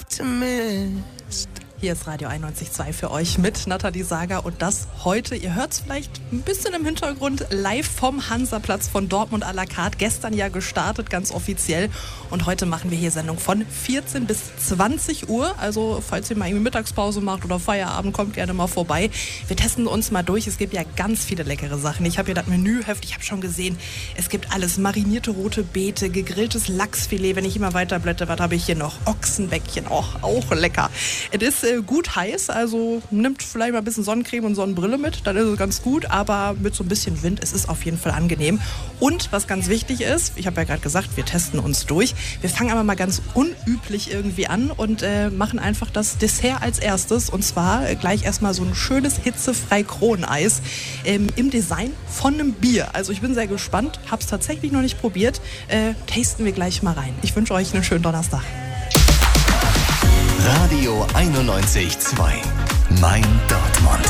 optimist. Hier ist Radio 91.2 für euch mit Nathalie Sager und das heute, ihr hört es vielleicht ein bisschen im Hintergrund, live vom Hansaplatz von Dortmund à la carte. Gestern ja gestartet, ganz offiziell. Und heute machen wir hier Sendung von 14 bis 20 Uhr. Also falls ihr mal irgendwie Mittagspause macht oder Feierabend, kommt gerne mal vorbei. Wir testen uns mal durch. Es gibt ja ganz viele leckere Sachen. Ich habe hier das Menüheft, ich habe schon gesehen, es gibt alles. Marinierte rote Beete, gegrilltes Lachsfilet. Wenn ich immer weiter blätter, was habe ich hier noch? Ochsenbäckchen, auch lecker. Es ist gut heiß, also nimmt vielleicht mal ein bisschen Sonnencreme und Sonnenbrille mit, dann ist es ganz gut, aber mit so ein bisschen Wind, es ist auf jeden Fall angenehm. Und was ganz wichtig ist, ich habe ja gerade gesagt, wir testen uns durch. Wir fangen aber mal ganz unüblich irgendwie an und machen einfach das Dessert als erstes und zwar gleich erstmal so ein schönes hitzefrei Kroneneis im Design von einem Bier. Also ich bin sehr gespannt, habe es tatsächlich noch nicht probiert. Tasten wir gleich mal rein. Ich wünsche euch einen schönen Donnerstag. Radio 91.2. Mein Dortmund.